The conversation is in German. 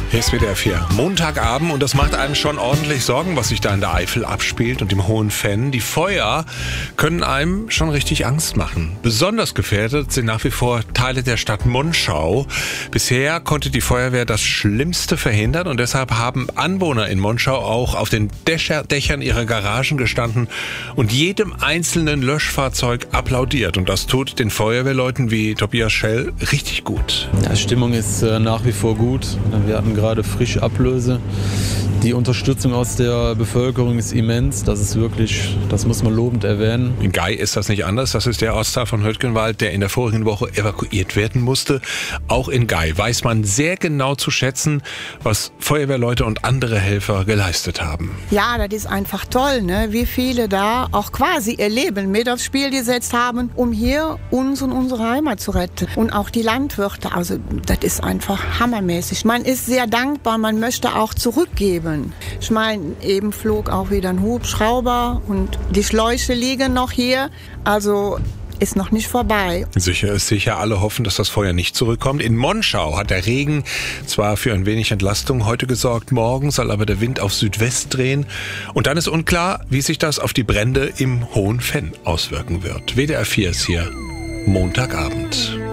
Hier ist WDR 4. Montagabend und das macht einem schon ordentlich Sorgen, was sich da in der Eifel abspielt und im Hohen Venn. Die Feuer können einem schon richtig Angst machen. Besonders gefährdet sind nach wie vor Teile der Stadt Monschau. Bisher konnte die Feuerwehr das Schlimmste verhindern und deshalb haben Anwohner in Monschau auch auf den Dächern ihrer Garagen gestanden und jedem einzelnen Löschfahrzeug applaudiert. Und das tut den Feuerwehrleuten wie Tobias Schell richtig gut. Ja, Stimmung ist nach wie vor gut. Wir hatten gerade frisch Ablöse. Die Unterstützung aus der Bevölkerung ist immens. Das muss man lobend erwähnen. In Gei ist das nicht anders. Das ist der Ortsteil von Höttgenwald, der in der vorigen Woche evakuiert werden musste. Auch in Gei weiß man sehr genau zu schätzen, was Feuerwehrleute und andere Helfer geleistet haben. Ja, das ist einfach toll, ne? Wie viele da auch quasi ihr Leben mit aufs Spiel gesetzt haben, um hier uns und unsere Heimat zu retten. Und auch die Landwirte, also das ist einfach hammermäßig. Man ist sehr dankbar, man möchte auch zurückgeben. Ich meine, eben flog auch wieder ein Hubschrauber und die Schläuche liegen noch hier, also ist noch nicht vorbei. Sicher ist sicher, alle hoffen, dass das Feuer nicht zurückkommt. In Monschau hat der Regen zwar für ein wenig Entlastung heute gesorgt, morgen soll aber der Wind auf Südwest drehen. Und dann ist unklar, wie sich das auf die Brände im Hohen Venn auswirken wird. WDR 4 ist hier Montagabend.